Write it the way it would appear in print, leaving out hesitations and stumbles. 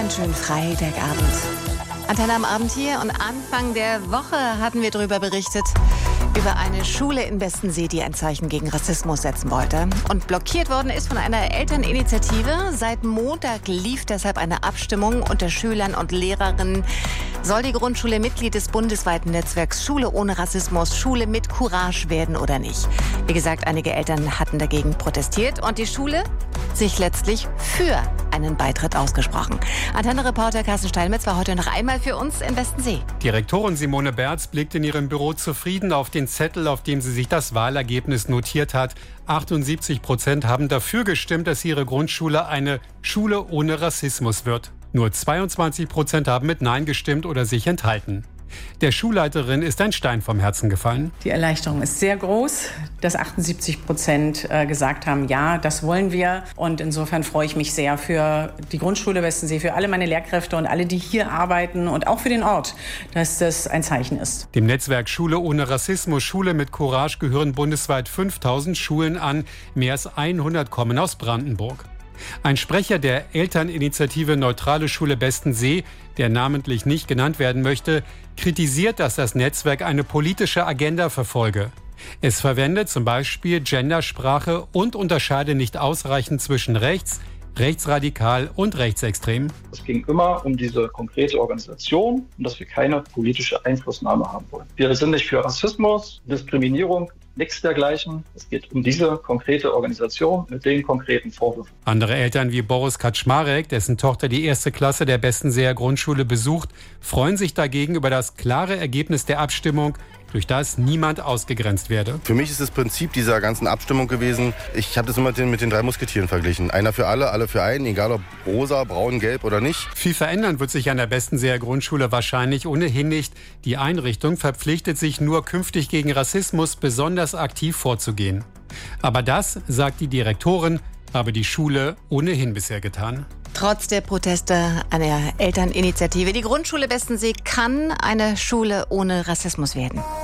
Einen schönen Freitagabend. Antenne am Abend hier und Anfang der Woche hatten wir darüber berichtet, über eine Schule in Bestensee, die ein Zeichen gegen Rassismus setzen wollte. Und blockiert worden ist von einer Elterninitiative. Seit Montag lief deshalb eine Abstimmung unter Schülern und Lehrerinnen. Soll die Grundschule Mitglied des bundesweiten Netzwerks Schule ohne Rassismus, Schule mit Courage werden oder nicht? Wie gesagt, einige Eltern hatten dagegen protestiert und die Schule sich letztlich für einen Beitritt ausgesprochen. Antenne-Reporter Carsten Steinmetz war heute noch einmal für uns in Bestensee. Direktorin Simone Berz blickt in ihrem Büro zufrieden auf den Zettel, auf dem sie sich das Wahlergebnis notiert hat. 78% haben dafür gestimmt, dass ihre Grundschule eine Schule ohne Rassismus wird. Nur 22% haben mit Nein gestimmt oder sich enthalten. Der Schulleiterin ist ein Stein vom Herzen gefallen. Die Erleichterung ist sehr groß, dass 78% gesagt haben, ja, das wollen wir. Und insofern freue ich mich sehr für die Grundschule Bestensee, für alle meine Lehrkräfte und alle, die hier arbeiten und auch für den Ort, dass das ein Zeichen ist. Dem Netzwerk Schule ohne Rassismus, Schule mit Courage gehören bundesweit 5000 Schulen an. Mehr als 100 kommen aus Brandenburg. Ein Sprecher der Elterninitiative Neutrale Schule Bestensee, der namentlich nicht genannt werden möchte, kritisiert, dass das Netzwerk eine politische Agenda verfolge. Es verwendet zum Beispiel Gendersprache und unterscheide nicht ausreichend zwischen rechts, rechtsradikal und rechtsextrem. Es ging immer um diese konkrete Organisation und dass wir keine politische Einflussnahme haben wollen. Wir sind nicht für Rassismus, Diskriminierung, nichts dergleichen. Es geht um diese konkrete Organisation mit den konkreten Vorwürfen. Andere Eltern wie Boris Kaczmarek, dessen Tochter die 1. Klasse der Bestenseer Grundschule besucht, freuen sich dagegen über das klare Ergebnis der Abstimmung, durch das niemand ausgegrenzt werde. Für mich ist das Prinzip dieser ganzen Abstimmung gewesen, ich habe das immer mit den 3 Musketieren verglichen. Einer für alle für einen, egal ob rosa, braun, gelb oder nicht. Viel verändern wird sich an der Bestenseer Grundschule wahrscheinlich ohnehin nicht. Die Einrichtung verpflichtet sich nur künftig gegen Rassismus besonders aktiv vorzugehen. Aber das, sagt die Direktorin, habe die Schule ohnehin bisher getan. Trotz der Proteste einer Elterninitiative, die Grundschule Bestensee kann eine Schule ohne Rassismus werden.